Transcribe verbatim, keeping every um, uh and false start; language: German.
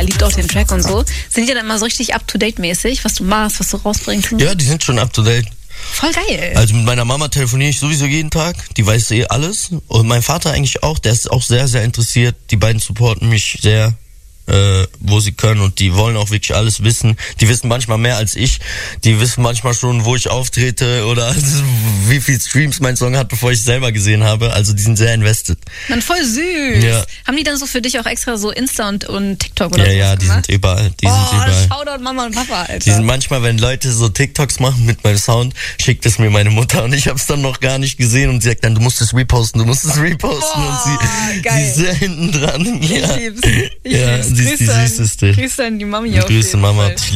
liebt auch den Track und so. Sind die dann immer so richtig up-to-date-mäßig, was du machst, was du rausbringst? Ja, die sind schon up-to-date. Voll geil. Also mit meiner Mama telefoniere ich sowieso jeden Tag, die weiß eh alles. Und mein Vater eigentlich auch, der ist auch sehr, sehr interessiert. Die beiden supporten mich sehr, äh, wo sie können, und die wollen auch wirklich alles wissen. Die wissen manchmal mehr als ich. Die wissen manchmal schon, wo ich auftrete oder wie viel Streams mein Song hat, bevor ich es selber gesehen habe. Also die sind sehr invested. Dann voll süß. Ja. Haben die dann so für dich auch extra so Insta und, und TikTok oder Ja, sowas ja, die gemacht? sind überall. Die oh, sind überall. Shoutout Mama und Papa, Alter. Die sind manchmal, wenn Leute so TikToks machen mit meinem Sound, schickt es mir meine Mutter, und ich habe es dann noch gar nicht gesehen, und sie sagt dann, du musst es reposten, du musst es reposten. Boah, und sie, geil. sie ist sehr hinten dran. Ja. Ich lieb's. Ich Ja, lieb's. sie ist die Grüße an- Süßeste. Grüße an die Mami auf Grüße jeden Mama. Fall. Ich